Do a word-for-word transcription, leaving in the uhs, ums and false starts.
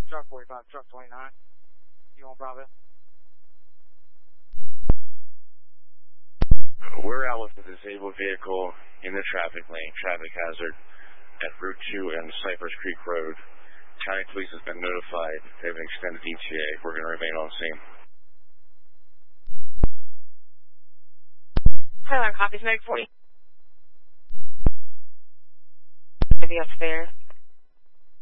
Truck forty-five, truck twenty-nine. You on Bravo? We're out with a disabled vehicle in the traffic lane, traffic hazard, at Route two and Cypress Creek Road. County Police has been notified. They have an extended E T A. We're going to remain on scene. Highline copies, Medic forty. Maybe upstairs.